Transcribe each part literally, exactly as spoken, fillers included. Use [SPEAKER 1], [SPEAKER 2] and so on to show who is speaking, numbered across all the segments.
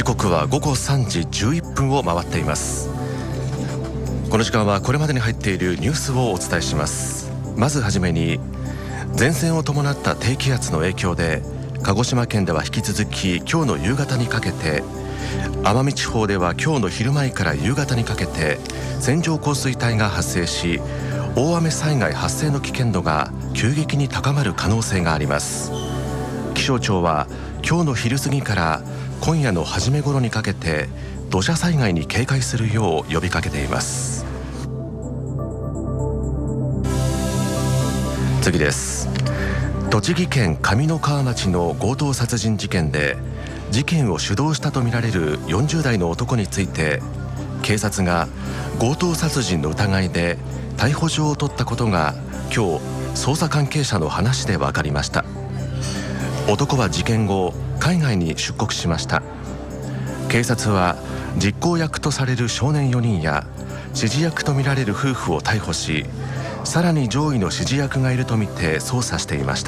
[SPEAKER 1] 時刻はごごさんじじゅういっぷんを回っています。この時間はこれまでに入っているニュースをお伝えします。まずはじめに、前線を伴った低気圧の影響で鹿児島県では引き続き今日の夕方にかけて、奄美地方では今日の昼前から夕方にかけて線状降水帯が発生し、大雨災害発生の危険度が急激に高まる可能性があります。気象庁は今日の昼過ぎから今夜の初め頃にかけて土砂災害に警戒するよう呼びかけています。次です。栃木県上三川町の強盗殺人事件で、事件を主導したとみられるよんじゅう代の男について、警察が強盗殺人の疑いで逮捕状を取ったことが今日捜査関係者の話で分かりました。男は事件後海外に出国しました。警察は実行役とされる少年よにんや指示役とみられる夫婦を逮捕し、さらに上位の指示役がいるとみて捜査していました。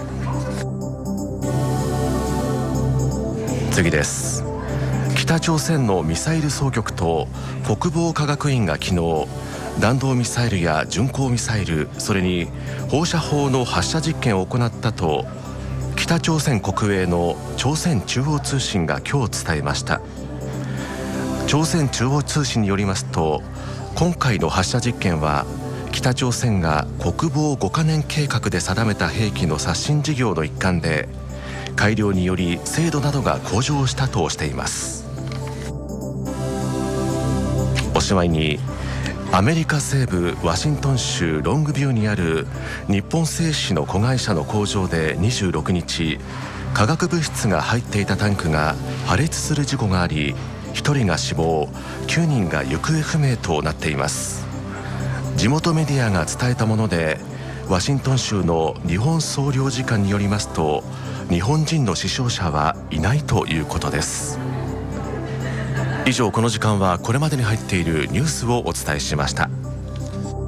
[SPEAKER 1] 次です。北朝鮮のミサイル総局と国防科学院が昨日、弾道ミサイルや巡航ミサイル、それに放射砲の発射実験を行ったと北朝鮮国営の朝鮮中央通信が今日伝えました。朝鮮中央通信によりますと、今回の発射実験は北朝鮮が国防ごかねん計画で定めた兵器の刷新事業の一環で、改良により精度などが向上したとしています。おしまいに、アメリカ西部ワシントン州ロングビューにある日本製紙の子会社の工場でにじゅうろくにち、化学物質が入っていたタンクが破裂する事故があり、ひとりが死亡、きゅうにんが行方不明となっています。地元メディアが伝えたもので、ワシントン州の日本総領事館によりますと、日本人の死傷者はいないということです。以上、この時間はこれまでに入っているニュースをお伝えしました。